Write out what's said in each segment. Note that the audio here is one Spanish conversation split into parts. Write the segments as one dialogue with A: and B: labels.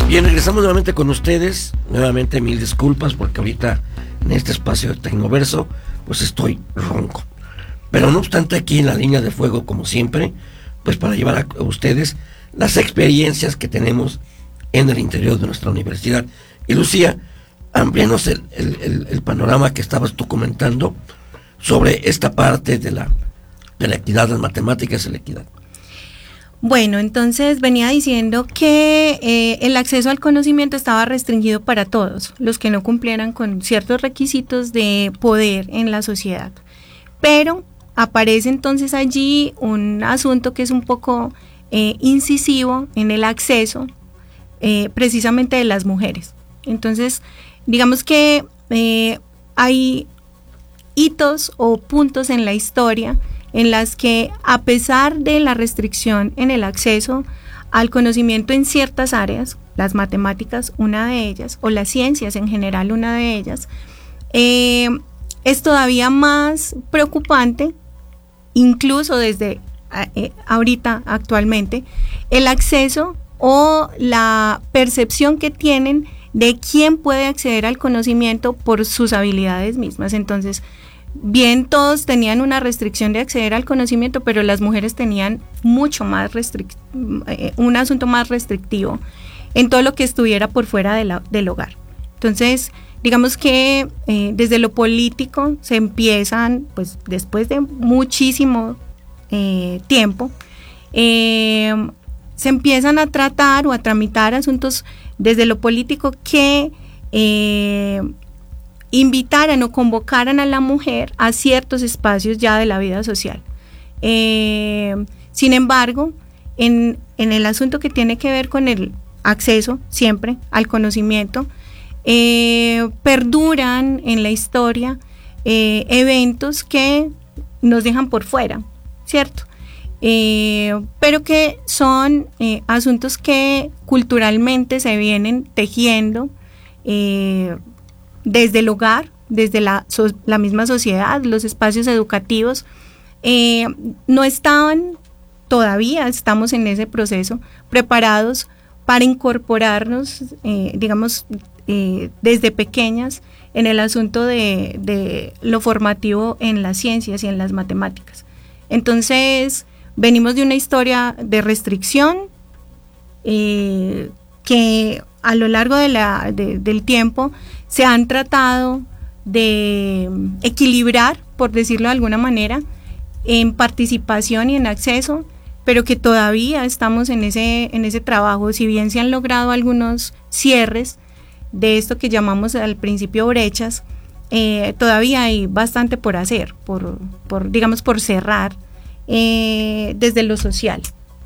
A: Bien, regresamos nuevamente con ustedes. Nuevamente mil disculpas porque ahorita en este espacio de Tecnoverso pues estoy ronco. Pero no obstante, aquí en la línea de fuego, como siempre, pues para llevar a ustedes las experiencias que tenemos en el interior de nuestra universidad. Y Lucía, amplíanos el panorama que estabas tú comentando sobre esta parte de la equidad, las matemáticas y la equidad.
B: Bueno, entonces venía diciendo que el acceso al conocimiento estaba restringido para todos, los que no cumplieran con ciertos requisitos de poder en la sociedad. Pero aparece entonces allí un asunto que es un poco incisivo en el acceso precisamente de las mujeres. Entonces, digamos que hay hitos o puntos en la historia en las que, a pesar de la restricción en el acceso al conocimiento en ciertas áreas, las matemáticas, una de ellas, o las ciencias en general, una de ellas, es todavía más preocupante, incluso desde ahorita, actualmente, el acceso o la percepción que tienen de quién puede acceder al conocimiento por sus habilidades mismas. Entonces, bien, todos tenían una restricción de acceder al conocimiento, pero las mujeres tenían mucho más un asunto más restrictivo en todo lo que estuviera por fuera del hogar. Entonces, digamos que desde lo político se empiezan, pues después de muchísimo tiempo, se empiezan a tratar o a tramitar asuntos desde lo político que invitaran o convocaran a la mujer a ciertos espacios ya de la vida social. Sin embargo, en el asunto que tiene que ver con el acceso siempre al conocimiento, perduran en la historia eventos que nos dejan por fuera, ¿cierto? Pero que son asuntos que culturalmente se vienen tejiendo desde el hogar, desde la misma sociedad, los espacios educativos. No estaban, todavía estamos en ese proceso, preparados para incorporarnos, digamos, desde pequeñas en el asunto de lo formativo en las ciencias y en las matemáticas. Entonces, venimos de una historia de restricción que a lo largo del tiempo se han tratado de equilibrar, por decirlo de alguna manera, en participación y en acceso, pero que todavía estamos en ese trabajo. Si bien se han logrado algunos cierres de esto que llamamos al principio brechas, todavía hay bastante por hacer, por cerrar desde lo social.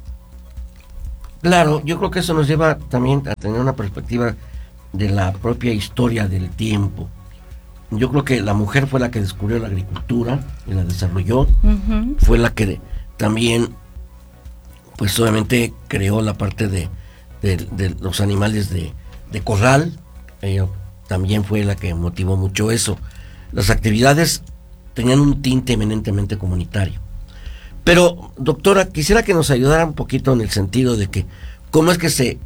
A: Claro, yo creo que eso nos lleva también a tener una perspectiva de la propia historia del tiempo. Yo creo que la mujer fue la que descubrió la agricultura y la desarrolló. Uh-huh. Fue la que también, pues obviamente creó la parte de los animales de corral. Ella también fue la que motivó mucho eso. Las actividades tenían un tinte eminentemente comunitario. Pero, doctora, quisiera que nos ayudara un poquito en el sentido de que cómo es que se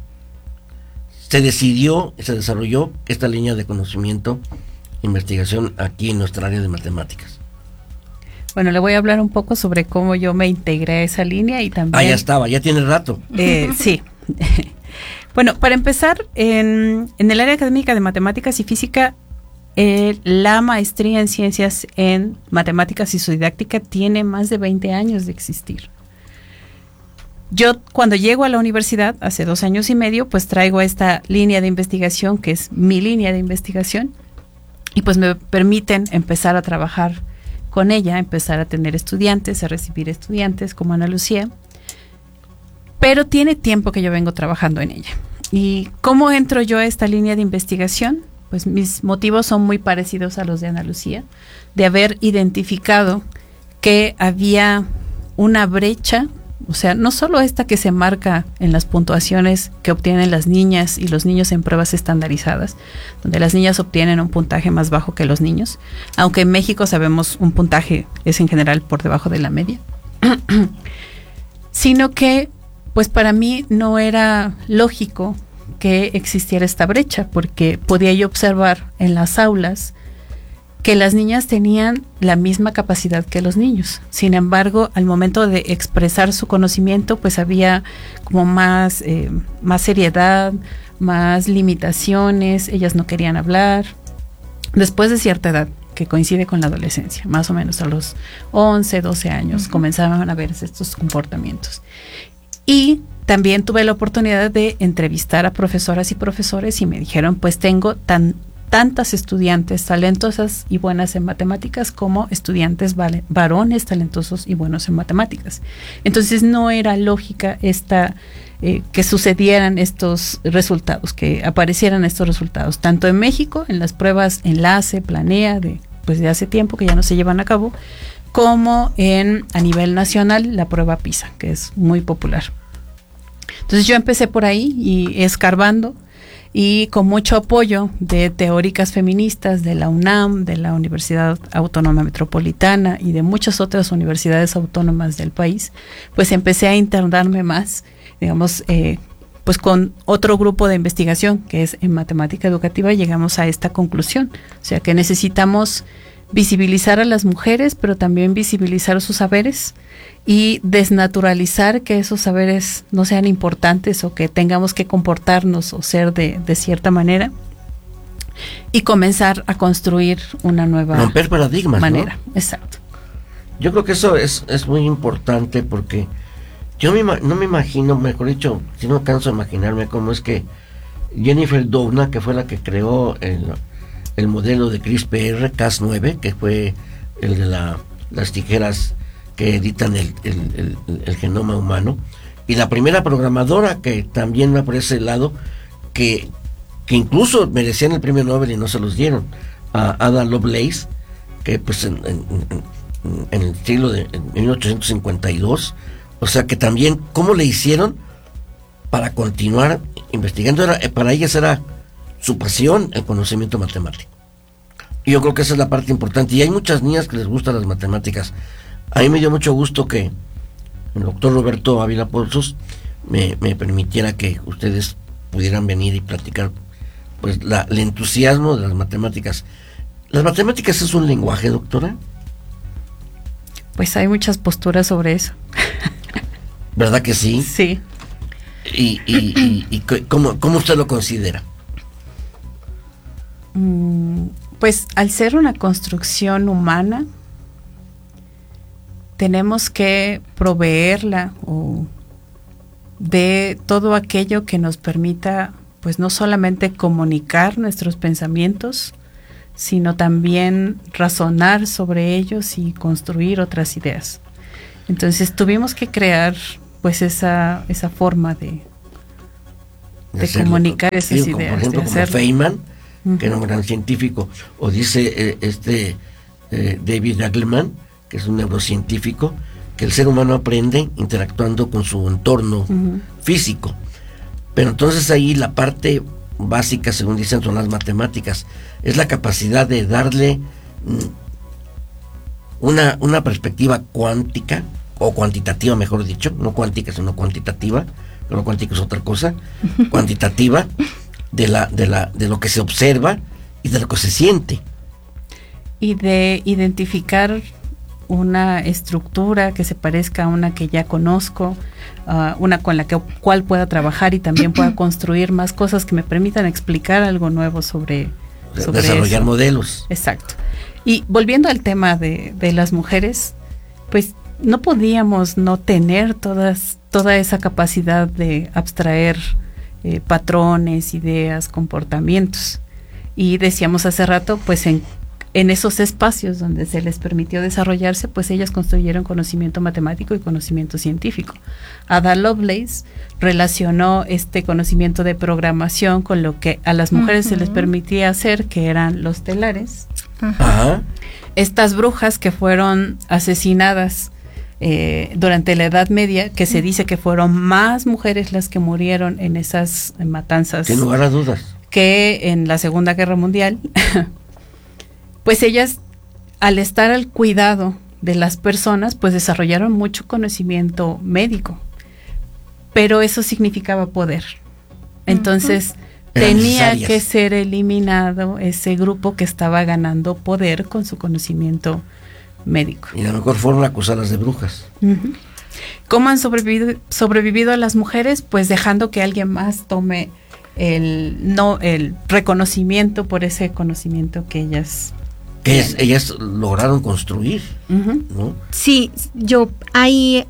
A: decidió, se desarrolló esta línea de conocimiento, investigación aquí en nuestra área de matemáticas.
C: Bueno, le voy a hablar un poco sobre cómo yo me integré a esa línea y también...
A: Ya estaba, ya tiene rato.
C: Sí. Bueno, para empezar, en el área académica de matemáticas y física, la maestría en ciencias en matemáticas y su didáctica tiene más de 20 años de existir. Yo, cuando llego a la universidad, hace 2 años y medio, pues traigo esta línea de investigación, que es mi línea de investigación, y pues me permiten empezar a trabajar con ella, empezar a tener estudiantes, a recibir estudiantes como Ana Lucía, pero tiene tiempo que yo vengo trabajando en ella. ¿Y cómo entro yo a esta línea de investigación? Pues mis motivos son muy parecidos a los de Ana Lucía, de haber identificado que había una brecha, o sea, no solo esta que se marca en las puntuaciones que obtienen las niñas y los niños en pruebas estandarizadas, donde las niñas obtienen un puntaje más bajo que los niños, aunque en México sabemos un puntaje es en general por debajo de la media, sino que pues para mí no era lógico que existiera esta brecha, porque podía yo observar en las aulas que las niñas tenían la misma capacidad que los niños. Sin embargo, al momento de expresar su conocimiento, pues había como más seriedad, más limitaciones, ellas no querían hablar. Después de cierta edad, que coincide con la adolescencia, más o menos a los 11, 12 años, comenzaban a verse estos comportamientos. Y también tuve la oportunidad de entrevistar a profesoras y profesores y me dijeron, pues tengo tantas estudiantes talentosas y buenas en matemáticas como estudiantes varones talentosos y buenos en matemáticas. Entonces no era lógica que sucedieran estos resultados, que aparecieran estos resultados, tanto en México, en las pruebas enlace, planea, de hace tiempo que ya no se llevan a cabo, como a nivel nacional, la prueba PISA, que es muy popular. Entonces yo empecé por ahí y escarbando, y con mucho apoyo de teóricas feministas de la UNAM, de la Universidad Autónoma Metropolitana y de muchas otras universidades autónomas del país, pues empecé a internarme más, digamos, pues con otro grupo de investigación que es en matemática educativa, llegamos a esta conclusión, o sea que necesitamos visibilizar a las mujeres, pero también visibilizar sus saberes y desnaturalizar que esos saberes no sean importantes o que tengamos que comportarnos o ser de cierta manera y comenzar a construir una nueva
A: romper paradigmas,
C: manera,
A: ¿no?
C: Exacto.
A: Yo creo que eso es muy importante porque yo no me imagino, mejor dicho, si no canso de imaginarme cómo es que Jennifer Doudna, que fue la que creó el modelo de CRISPR Cas9, que fue el de las tijeras que editan el genoma humano, y la primera programadora que también va por ese lado, que incluso merecían el premio Nobel y no se los dieron, a Ada Lovelace, que pues en el siglo de 1852, o sea que también cómo le hicieron para continuar investigando, para ellas era su pasión, el conocimiento matemático. Y yo creo que esa es la parte importante. Y hay muchas niñas que les gustan las matemáticas. A mí me dio mucho gusto que el doctor Roberto Ávila Pozos me permitiera que ustedes pudieran venir y platicar pues el entusiasmo de las matemáticas. ¿Las matemáticas es un lenguaje, doctora?
C: Pues hay muchas posturas sobre eso.
A: ¿Verdad que sí?
C: Sí.
A: ¿Y cómo usted lo considera?
C: Pues al ser una construcción humana, tenemos que proveerla de todo aquello que nos permita, pues no solamente comunicar nuestros pensamientos, sino también razonar sobre ellos y construir otras ideas. Entonces tuvimos que crear pues esa forma de comunicar esas ideas.
A: Por ejemplo, como Feynman, que era un gran científico, o dice David Eagleman, que es un neurocientífico, que el ser humano aprende interactuando con su entorno físico. Pero entonces ahí la parte básica, según dicen, son las matemáticas. Es la capacidad de darle una perspectiva cuántica, o cuantitativa, mejor dicho, no cuántica, sino cuantitativa, pero cuántica es otra cosa, cuantitativa, de lo que se observa y de lo que se siente.
C: Y de identificar una estructura que se parezca a una que ya conozco, una con la cual pueda trabajar y también pueda construir más cosas que me permitan explicar algo nuevo sobre
A: desarrollar
C: eso.
A: Modelos.
C: Exacto. Y volviendo al tema de las mujeres, pues no podíamos no tener toda esa capacidad de abstraer patrones, ideas, comportamientos. Y decíamos hace rato, pues en esos espacios donde se les permitió desarrollarse, pues ellas construyeron conocimiento matemático y conocimiento científico. Ada Lovelace relacionó este conocimiento de programación con lo que a las mujeres se les permitía hacer, que eran los telares.
A: Ajá.
C: Estas brujas que fueron asesinadas durante la Edad Media, que se dice que fueron más mujeres las que murieron en esas matanzas,
A: sin lugar a dudas,
C: que en la Segunda Guerra Mundial. Pues ellas, al estar al cuidado de las personas, pues desarrollaron mucho conocimiento médico, pero eso significaba poder. Entonces, tenía que ser eliminado ese grupo que estaba ganando poder con su conocimiento médico.
A: Y a lo mejor fueron acusadas de brujas.
C: ¿Cómo han sobrevivido a las mujeres? Pues dejando que alguien más tome el reconocimiento por ese conocimiento que ellas
A: lograron construir, ¿no?
B: Sí, yo hay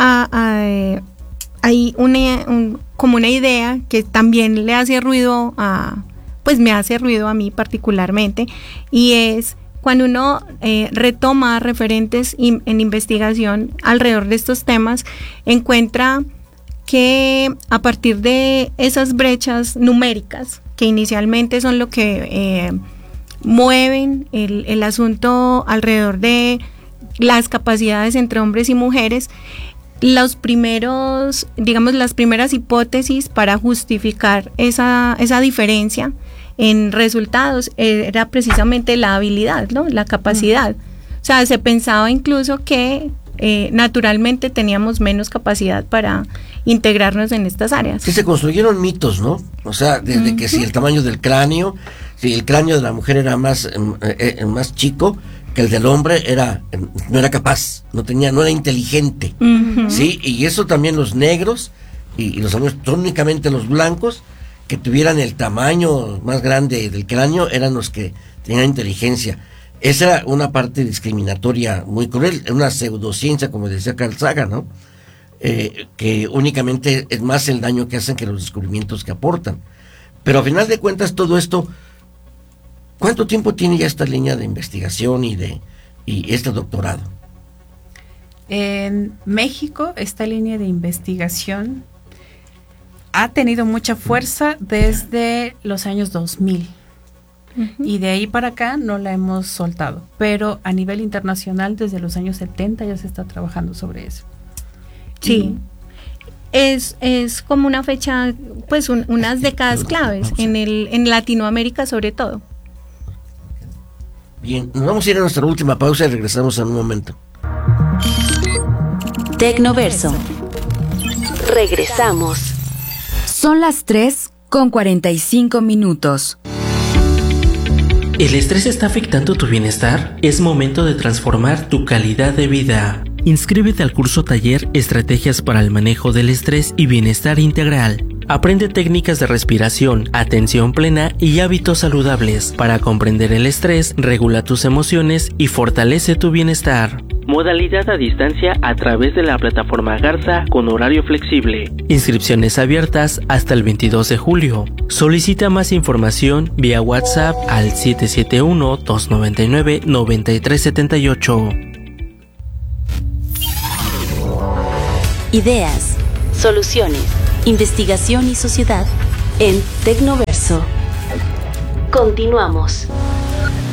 B: como una idea que también le hace ruido pues me hace ruido a mí particularmente, y es cuando uno retoma referentes en investigación alrededor de estos temas, encuentra que a partir de esas brechas numéricas, que inicialmente son lo que mueven el asunto alrededor de las capacidades entre hombres y mujeres, las primeras hipótesis para justificar esa diferencia en resultados era precisamente la habilidad, ¿no? La capacidad. O sea, se pensaba incluso que naturalmente teníamos menos capacidad para integrarnos en estas áreas.
A: Sí, se construyeron mitos, ¿no? O sea, desde que si el tamaño del cráneo, si el cráneo de la mujer era más chico, que el del hombre no era capaz, no era inteligente, ¿sí? Y eso también los negros y los hombres, únicamente los blancos que tuvieran el tamaño más grande del cráneo eran los que tenían inteligencia. Esa era una parte discriminatoria muy cruel, una pseudociencia, como decía Carl Sagan, ¿no? Que únicamente es más el daño que hacen que los descubrimientos que aportan. Pero a final de cuentas todo esto, ¿cuánto tiempo tiene ya esta línea de investigación y este doctorado?
C: En México, esta línea de investigación ha tenido mucha fuerza desde los años 2000. Y de ahí para acá no la hemos soltado. Pero a nivel internacional, desde los años 70 ya se está trabajando sobre eso.
B: Sí. Es como una fecha, pues unas décadas claves en Latinoamérica sobre todo.
A: Bien, nos vamos a ir a nuestra última pausa y regresamos en un momento.
D: Tecnoverso. Regresamos.
E: Son las 3:45.
F: ¿El estrés está afectando tu bienestar? Es momento de transformar tu calidad de vida. Inscríbete al curso taller Estrategias para el manejo del estrés y bienestar integral. Aprende técnicas de respiración, atención plena y hábitos saludables para comprender el estrés, regula tus emociones y fortalece tu bienestar. Modalidad a distancia a través de la plataforma Garza con horario flexible. Inscripciones abiertas hasta el 22 de julio. Solicita más información vía WhatsApp al 771-299-9378.
D: Ideas, soluciones, investigación y sociedad en Tecnoverso. Continuamos.